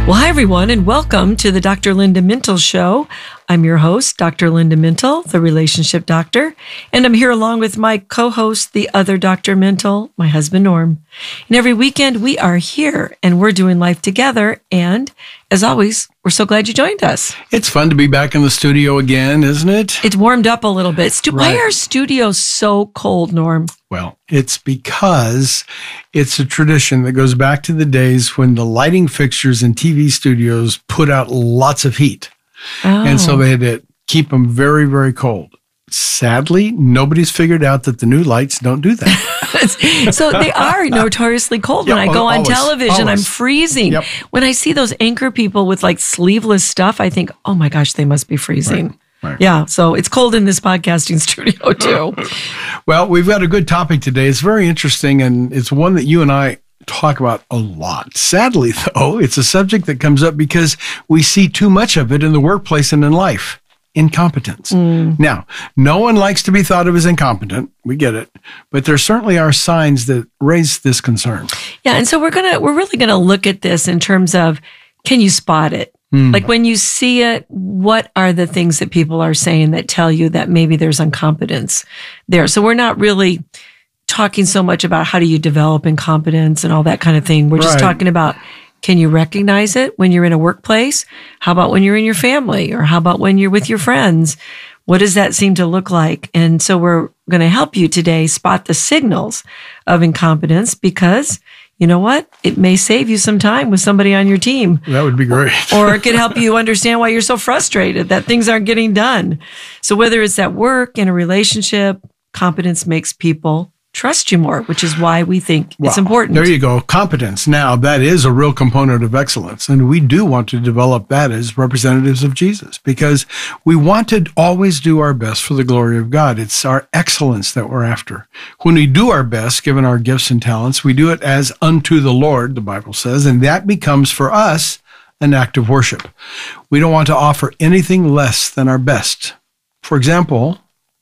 Well, hi, everyone, and welcome to the Dr. Linda Mintle Show. I'm your host, Dr. Linda Mintle, the relationship doctor, and I'm here along with my co-host, the other Dr. Mintle, my husband, Norm. And every weekend, we are here, and we're doing life together, and as always, we're so glad you joined us. It's fun to be back in the studio again, isn't it? It's warmed up a little bit. Why are studios so cold, Norm? Well, it's because it's a tradition that goes back to the days when the lighting fixtures in TV studios put out lots of heat. Oh. And so they had to keep them very, very cold. Sadly, nobody's figured out that the new lights don't do that. So they are notoriously cold. When I go on television, I'm freezing. Yep. When I see those anchor people with like sleeveless stuff, I think, oh my gosh, they must be freezing. Right. Yeah, so it's cold in this podcasting studio too. Well, we've got a good topic today. It's very interesting, and it's one that you and I talk about a lot. Sadly, though, it's a subject that comes up because we see too much of it in the workplace and in life. Incompetence. Now, no one likes to be thought of as incompetent. We get it. But there certainly are signs that raise this concern. Yeah, and so we're really gonna look at this in terms of, can you spot it? Like when you see it, what are the things that people are saying that tell you that maybe there's incompetence there? So we're not really talking so much about how do you develop incompetence and all that kind of thing. We're just talking about, can you recognize it when you're in a workplace? How about when you're in your family? Or how about when you're with your friends? What does that seem to look like? And so we're going to help you today spot the signals of incompetence, because you know what? It may save you some time with somebody on your team. That would be great. Or it could help you understand why you're so frustrated that things aren't getting done. So whether it's at work, in a relationship, competence makes people trust you more, which is why we think it's important. There you go. Competence. Now, that is a real component of excellence. And we do want to develop that as representatives of Jesus, because we want to always do our best for the glory of God. It's our excellence that we're after. When we do our best, given our gifts and talents, we do it as unto the Lord, the Bible says, and that becomes for us an act of worship. We don't want to offer anything less than our best. For example,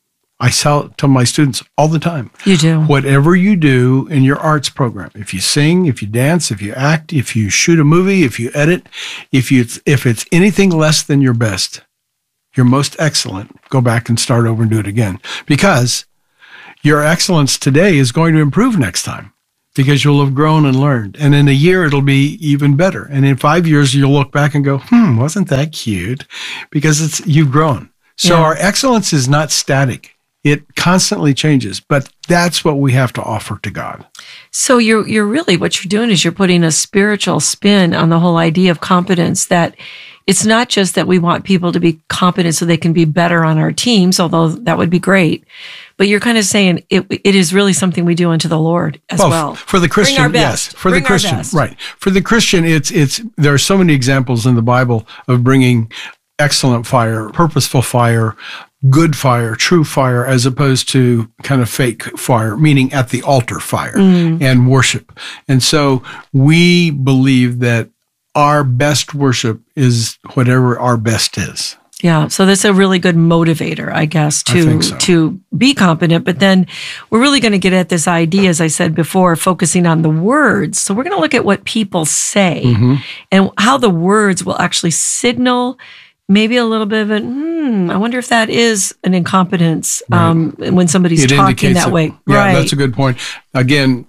I tell my students all the time. You do. Whatever you do in your arts program, if you sing, if you dance, if you act, if you shoot a movie, if you edit, if it's anything less than your best, your most excellent, go back and start over and do it again. Because your excellence today is going to improve next time, because you'll have grown and learned. And in a year, it'll be even better. And in 5 years, you'll look back and go, wasn't that cute? Because you've grown. So our excellence is not static. It constantly changes, but that's what we have to offer to God. So you're really, what you're doing is you're putting a spiritual spin on the whole idea of competence, that it's not just that we want people to be competent so they can be better on our teams, although that would be great, but you're kind of saying it is really something we do unto the Lord as well. For the Christian, yes. For the Christian, right. For the Christian, there are so many examples in the Bible of bringing excellent fire, purposeful fire, good fire, true fire, as opposed to kind of fake fire, meaning at the altar fire and worship. And so we believe that our best worship is whatever our best is. Yeah, so that's a really good motivator, I guess, to be competent. But then we're really going to get at this idea, as I said before, focusing on the words. So we're going to look at what people say and how the words will actually signal maybe a little bit of I wonder if that is an incompetence when somebody's talking that way. Yeah, that's a good point. Again,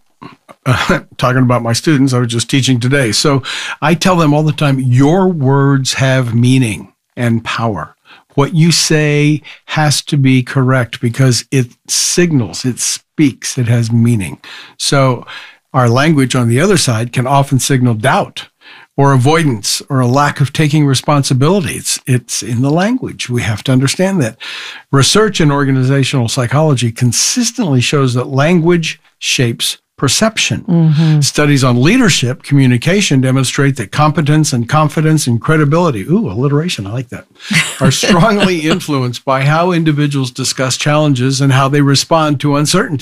talking about my students, I was just teaching today. So I tell them all the time, your words have meaning and power. What you say has to be correct because it signals, it speaks, it has meaning. So our language on the other side can often signal doubt or avoidance or a lack of taking responsibility. It's in the language. We have to understand that. Research in organizational psychology consistently shows that language shapes perception. Studies on leadership communication demonstrate that competence and confidence and credibility, alliteration, I like that, are strongly influenced by how individuals discuss challenges and how they respond to uncertainty.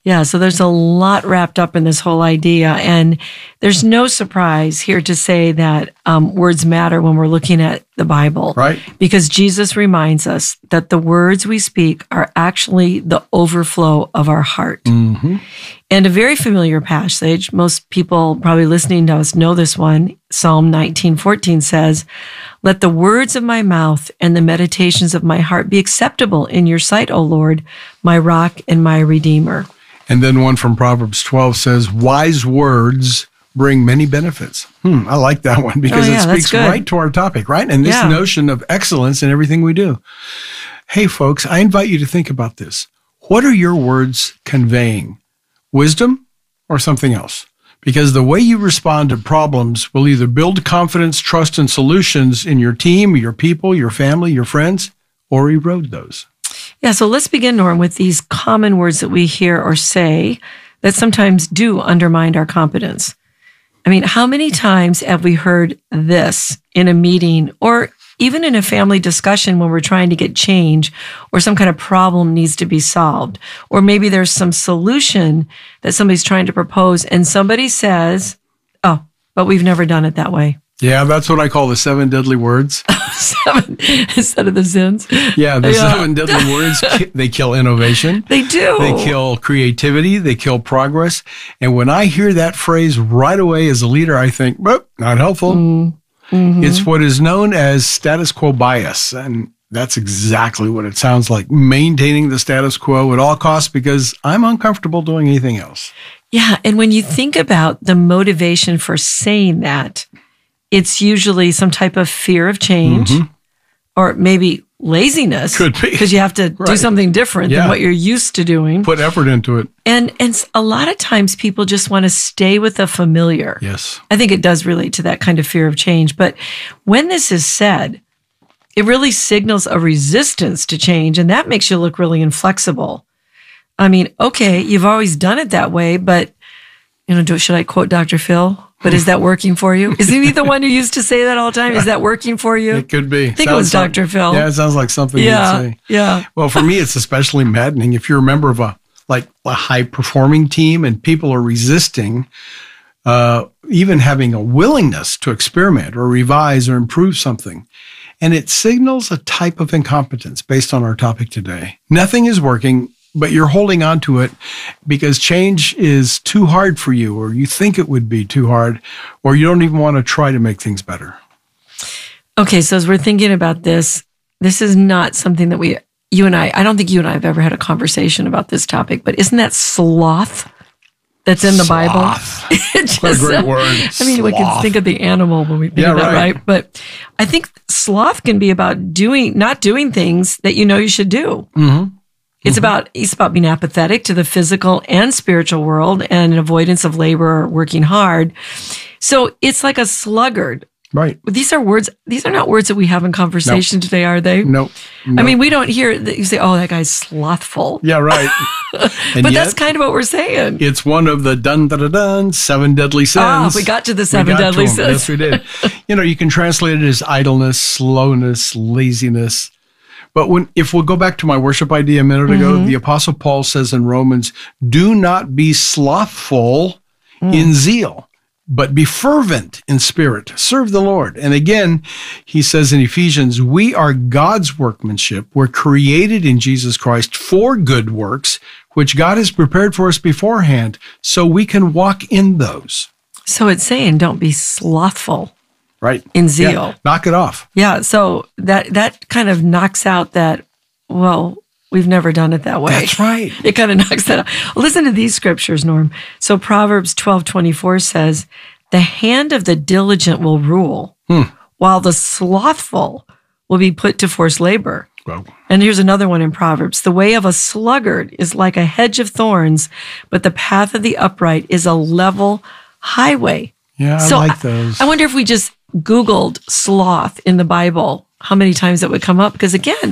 Yeah, so there's a lot wrapped up in this whole idea. And there's no surprise here to say that words matter when we're looking at the Bible. Right. Because Jesus reminds us that the words we speak are actually the overflow of our heart. Mm-hmm. And a very familiar passage, most people probably listening to us know this one, Psalm 19:14 says, "Let the words of my mouth and the meditations of my heart be acceptable in your sight, O Lord, my rock and my redeemer." And then one from Proverbs 12 says, "Wise words bring many benefits." I like that one because it speaks right to our topic, right? And this notion of excellence in everything we do. Hey, folks, I invite you to think about this. What are your words conveying? Wisdom or something else? Because the way you respond to problems will either build confidence, trust, and solutions in your team, your people, your family, your friends, or erode those. Yeah, so let's begin, Norm, with these common words that we hear or say that sometimes do undermine our competence. I mean, how many times have we heard this in a meeting or even in a family discussion when we're trying to get change or some kind of problem needs to be solved? Or maybe there's some solution that somebody's trying to propose and somebody says, "Oh, but we've never done it that way." Yeah, that's what I call the 7 deadly words. 7 instead of the sins. Yeah, the 7 deadly words, they kill innovation. They do. They kill creativity. They kill progress. And when I hear that phrase right away as a leader, I think, not helpful. Mm-hmm. It's what is known as status quo bias. And that's exactly what it sounds like. Maintaining the status quo at all costs because I'm uncomfortable doing anything else. Yeah, and when you think about the motivation for saying that, it's usually some type of fear of change or maybe laziness. Could be. Because you have to do something different than what you're used to doing. Put effort into it. And a lot of times people just want to stay with the familiar. Yes. I think it does relate to that kind of fear of change. But when this is said, it really signals a resistance to change, and that makes you look really inflexible. I mean, okay, you've always done it that way, but, should I quote Dr. Phil? But is that working for you? Isn't he the one who used to say that all the time? Is that working for you? It could be. I think it was Dr. Phil. Yeah, it sounds like something you'd say. Yeah. Well, for me, it's especially maddening if you're a member of a high-performing team and people are resisting even having a willingness to experiment or revise or improve something. And it signals a type of incompetence based on our topic today. Nothing is working, but you're holding on to it because change is too hard for you, or you think it would be too hard, or you don't even want to try to make things better. Okay, so as we're thinking about this is not something that I don't think you and I have ever had a conversation about this topic, but isn't that sloth that's in the Bible? What a great word. I mean, we can think of the animal when we think of that, right? But I think sloth can be about not doing things that you should do. Mm-hmm. It's about being apathetic to the physical and spiritual world and an avoidance of labor or working hard. So it's like a sluggard. Right. These are not words that we have in conversation today, are they? Nope. I mean, we don't hear that you say, "Oh, that guy's slothful." Yeah, right. But that's kind of what we're saying. It's one of the 7 deadly sins. We got to the 7 deadly sins. Yes, we did. You can translate it as idleness, slowness, laziness. But if we'll go back to my worship idea a minute ago, the Apostle Paul says in Romans, "Do not be slothful in zeal, but be fervent in spirit. Serve the Lord." And again, he says in Ephesians, "We are God's workmanship. We're created in Jesus Christ for good works, which God has prepared for us beforehand, so we can walk in those." So it's saying don't be slothful. Right. In zeal. Yeah, knock it off. Yeah. So that kind of knocks out that, we've never done it that way. That's right. It kind of knocks that out. Listen to these scriptures, Norm. So Proverbs 12:24 says, "The hand of the diligent will rule, while the slothful will be put to forced labor." Well. And here's another one in Proverbs. "The way of a sluggard is like a hedge of thorns, but the path of the upright is a level highway." Yeah, I like those. I wonder if we just Googled sloth in the Bible, how many times it would come up. Because again,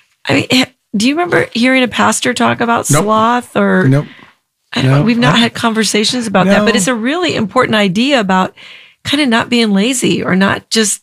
do you remember hearing a pastor talk about sloth? Or Nope. We've not had conversations about that, but it's a really important idea about kind of not being lazy or not just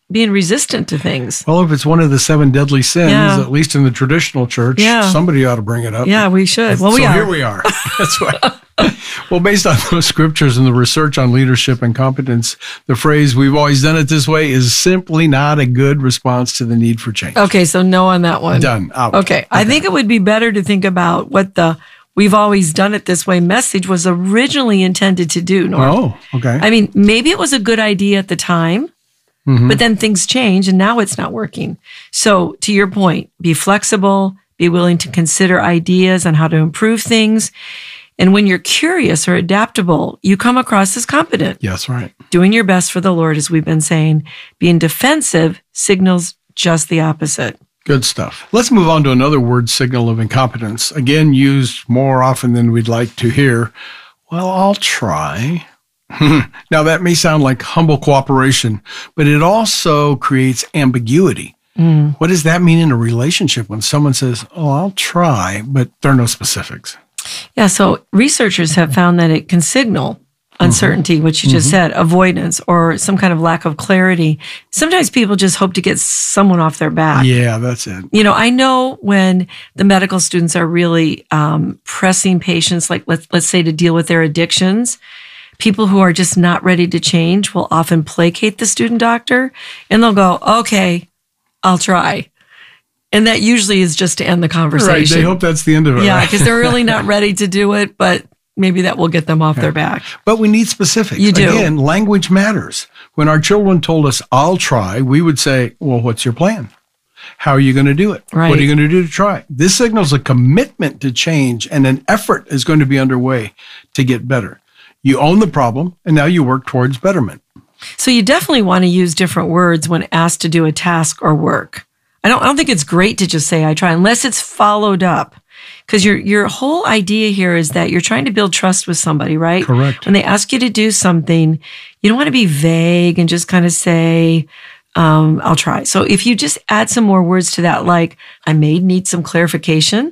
being resistant to things. Well, if it's one of the 7 deadly sins, at least in the traditional church, somebody ought to bring it up. Yeah, we should. Well, here we are. That's right. Well, based on those scriptures and the research on leadership and competence, the phrase, "we've always done it this way," is simply not a good response to the need for change. Okay, so no on that one. Done. Out. Okay. I think it would be better to think about what the "we've always done it this way" message was originally intended to do, Norm. Oh, okay. I mean, maybe it was a good idea at the time, but then things change and now it's not working. So to your point, be flexible, be willing to consider ideas on how to improve things. And when you're curious or adaptable, you come across as competent. Yes, right. Doing your best for the Lord, as we've been saying. Being defensive signals just the opposite. Good stuff. Let's move on to another word signal of incompetence, again used more often than we'd like to hear. "Well, I'll try." Now, that may sound like humble cooperation, but it also creates ambiguity. What does that mean in a relationship when someone says, "Oh, I'll try," but there are no specifics? Yeah, so researchers have found that it can signal uncertainty, which you just said, avoidance, or some kind of lack of clarity. Sometimes people just hope to get someone off their back. Yeah, that's it. You know, I know when the medical students are really pressing patients, like let's say to deal with their addictions, people who are just not ready to change will often placate the student doctor, and they'll go, "Okay, I'll try." And that usually is just to end the conversation. Right, they hope that's the end of it. Yeah, because they're really not ready to do it, but maybe that will get them off their back. But we need specifics. You do. Again, language matters. When our children told us, "I'll try," we would say, "Well, what's your plan? How are you going to do it? Right. What are you going to do to try?" This signals a commitment to change, and an effort is going to be underway to get better. You own the problem, and now you work towards betterment. So you definitely want to use different words when asked to do a task or work. I don't think it's great to just say "I try" unless it's followed up. Because your whole idea here is that you're trying to build trust with somebody, right? Correct. When they ask you to do something, you don't want to be vague and just kind of say, "I'll try." So if you just add some more words to that, like, "I may need some clarification,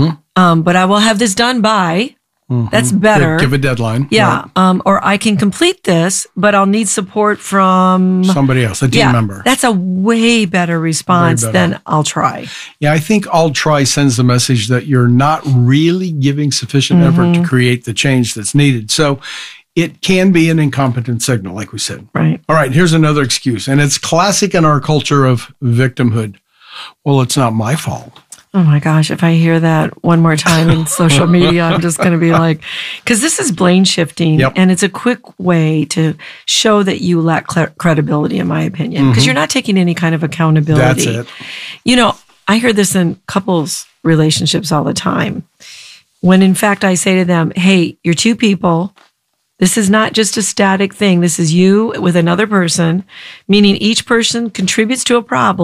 but I will have this done by," that's better. Give a deadline. Yeah. Right. Or "I can complete this, but I'll need support from Somebody else, a team member. That's a way better response than "I'll try." Yeah, I think "I'll try" sends the message that you're not really giving sufficient effort to create the change that's needed. So it can be an incompetent signal, like we said. Right. All right, here's another excuse, and it's classic in our culture of victimhood. "Well, it's not my fault." Oh my gosh, if I hear that one more time in social media, I'm just going to be like, because this is blame shifting, and it's a quick way to show that you lack credibility, in my opinion, because you're not taking any kind of accountability. That's it. You know, I hear this in couples relationships all the time, when in fact I say to them, "Hey, you're two people. This is not just a static thing. This is you with another person," meaning each person contributes to a problem.